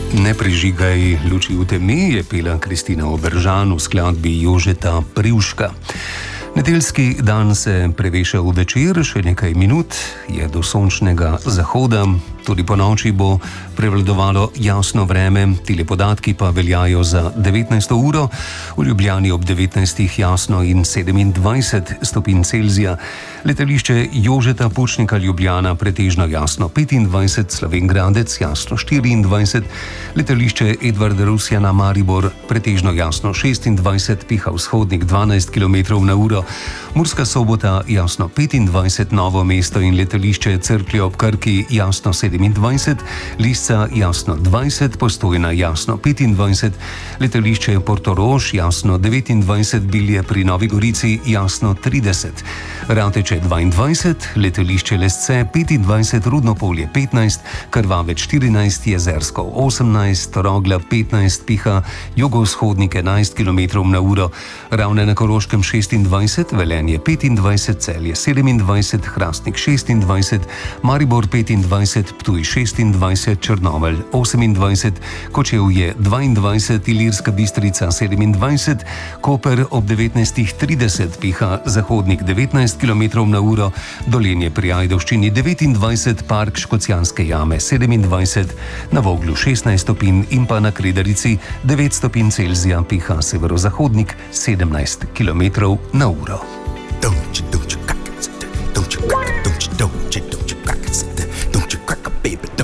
Ne prižigaj luči v temi, je pela Kristina Oberžan v skladbi Jožeta Privška. Nedeljski dan se preveša v večer, še nekaj minut je do sončnega zahoda, tudi po noči bo prevladovalo jasno vreme, tile podatki pa veljajo za 19. uro, v Ljubljani ob 19. jasno in 27 stopinj Celzija, letališče Jožeta Pučnika Ljubljana pretežno jasno 25, Slovenj Gradec jasno 24, letališče Edvarda Rusjana Maribor pretežno jasno 26, piha vzhodnik 12 km/h, Murska Sobota jasno 25, Novo mesto in letališče Cerklje ob Krki jasno 27, Lisca jasno 20, Postojna jasno 25, letališče Portorož jasno 29, Bilje pri Novi Gorici jasno 30, Rateče 22, letališče Lesce 25, Rudno Polje 15, Krvavec 14, Jezersko 18, Rogla 15, piha jugovzhodnik 11 km/h, Ravne na Koroškem 26, Velenje 25, Celje 27, Hrastnik 26, Maribor 25, Ptuj 26, Črnomelj 28, Kočevje 22, Ilirska Bistrica 27, Koper ob 19.30 piha zahodnik 19 km/h, Dolenje pri Ajdovščini 29, Park Škocjanske jame 27, na Voglu 16 stopinj in pa na Kredarici 9 stopinj Celzija, piha severozahodnik 17 km/h.